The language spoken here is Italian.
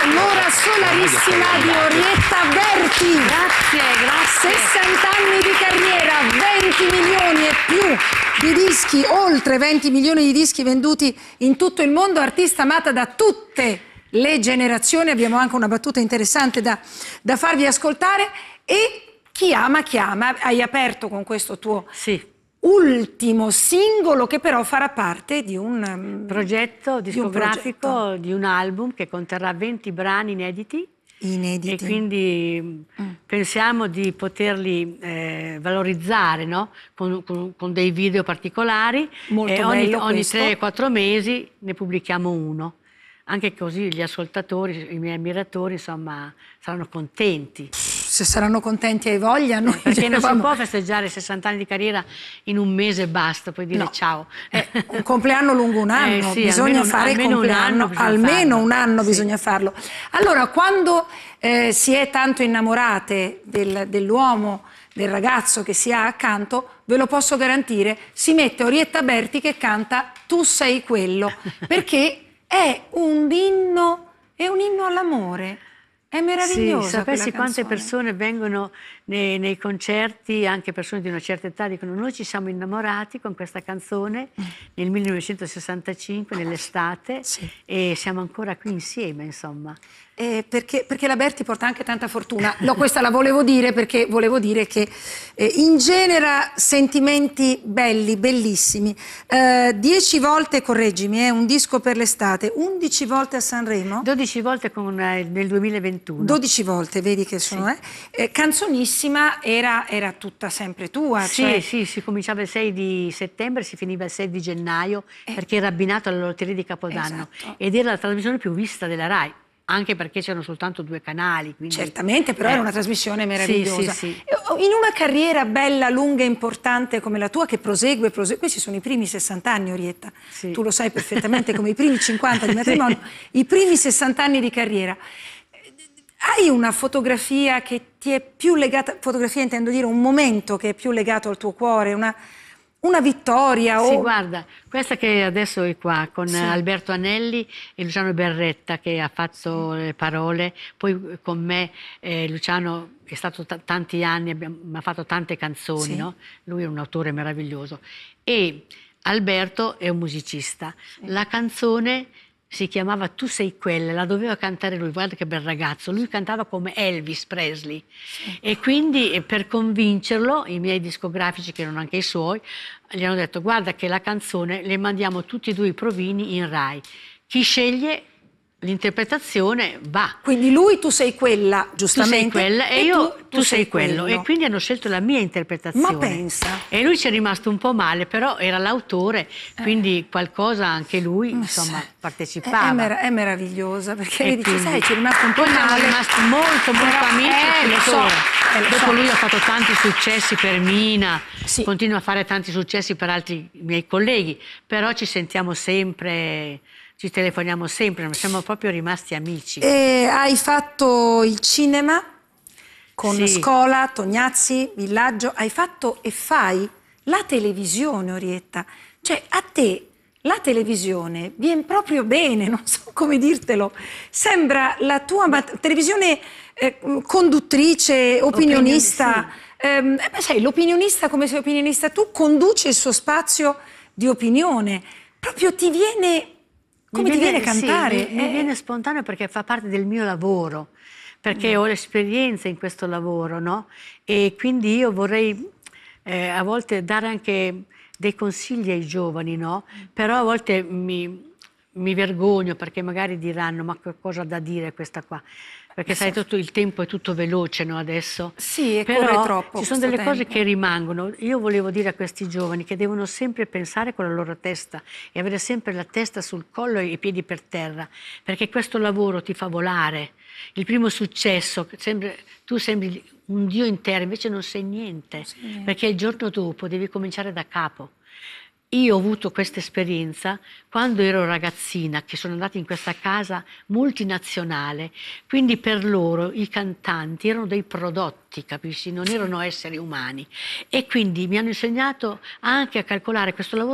l'ora solarissima di Orietta Berti. Grazie, grazie. 60 anni di carriera, 20 milioni e più di dischi, oltre 20 milioni di dischi venduti in tutto il mondo, artista amata da tutte le generazioni. Abbiamo anche una battuta interessante da farvi ascoltare. E Chi ama chiama, hai aperto con questo tuo ultimo singolo, che però farà parte di un progetto discografico, di un album che conterrà 20 brani inediti. E quindi pensiamo di poterli valorizzare, no? con dei video particolari. Ogni 3-4 mesi ne pubblichiamo uno. Anche così gli ascoltatori, i miei ammiratori, insomma, saranno contenti. Se saranno contenti, hai voglia. Noi perché non si può festeggiare 60 anni di carriera in un mese e basta, poi dire ciao. Un compleanno lungo un anno, sì, bisogna fare il compleanno, almeno un anno bisogna farlo. Allora, quando si è tanto innamorate dell'uomo, del ragazzo che si ha accanto, ve lo posso garantire, si mette Orietta Berti che canta Tu sei quello, perché è un inno all'amore. È meravigliosa. Sì, sapessi quante canzone. persone vengono nei concerti, anche persone di una certa età, dicono: noi ci siamo innamorati con questa canzone nel 1965, nell'estate, e siamo ancora qui insieme, insomma. Perché la Berti porta anche tanta fortuna. Questa la volevo dire perché volevo dire che ingenera sentimenti belli, bellissimi. 10 volte, correggimi, un disco per l'estate, 11 volte a Sanremo. 12 volte nel 2021. 12 volte, vedi che sono. Canzonissima era tutta sempre tua. Sì, sì, si cominciava il 6 di settembre, si finiva il 6 di gennaio, perché era abbinato alla lotteria di Capodanno. Ed era la trasmissione più vista della Rai. Anche perché c'erano soltanto 2 canali. Quindi... Certamente, però era una trasmissione meravigliosa. Sì. In una carriera bella, lunga e importante come la tua, che prosegue, questi sono i primi 60 anni, Orietta. Tu lo sai perfettamente, come i primi 50 di matrimonio, i primi 60 anni di carriera. Hai una fotografia che ti è più legata, fotografia intendo dire un momento che è più legato al tuo cuore, una vittoria? Sì, guarda, questa che adesso è qua, con Alberto Anelli e Luciano Berretta, che ha fatto le parole. Poi con me Luciano è stato tanti anni, ha fatto tante canzoni, no? Lui è un autore meraviglioso. E Alberto è un musicista. La canzone si chiamava Tu sei quella, la doveva cantare lui, guarda che bel ragazzo, lui cantava come Elvis Presley. E quindi per convincerlo, i miei discografici, che erano anche i suoi, gli hanno detto: guarda che la canzone le mandiamo tutti e 2 i provini in Rai, chi sceglie l'interpretazione va. Quindi lui Tu sei quella, giustamente. Tu sei quella e io tu sei quello. E quindi hanno scelto la mia interpretazione. Ma pensa. E lui ci è rimasto un po' male, però era l'autore, quindi qualcosa anche lui, insomma, partecipava. È meravigliosa, perché lei dice: sai, ci è rimasto un po' male. Siamo rimasti molto amici. Lo so. Dopo lui ha fatto tanti successi per Mina, continua a fare tanti successi per altri miei colleghi, però ci sentiamo sempre... Ci telefoniamo sempre, siamo proprio rimasti amici. E hai fatto il cinema con Scola, Tognazzi, Villaggio, hai fatto e fai la televisione, Orietta. Cioè, a te la televisione viene proprio bene, non so come dirtelo. Sembra la tua televisione conduttrice, opinionista. Sai, l'opinionista, come sei opinionista tu, conduce il suo spazio di opinione. Proprio ti viene... Come ti viene cantare? Sì, mi viene spontaneo perché fa parte del mio lavoro, perché ho l'esperienza in questo lavoro, no? E quindi io vorrei a volte dare anche dei consigli ai giovani, no? Però a volte mi vergogno perché magari diranno: ma che cosa ha da dire questa qua? Perché sai, tutto il tempo è tutto veloce, no, adesso? Sì, però troppo. Ci sono delle cose che rimangono. Io volevo dire a questi giovani che devono sempre pensare con la loro testa e avere sempre la testa sul collo e i piedi per terra, perché questo lavoro ti fa volare. Il primo successo, tu sembri un dio in terra, invece non sei niente, perché il giorno dopo devi cominciare da capo. Io ho avuto questa esperienza quando ero ragazzina, che sono andata in questa casa multinazionale, quindi per loro i cantanti erano dei prodotti, capisci? Non erano esseri umani. E quindi mi hanno insegnato anche a calcolare questo lavoro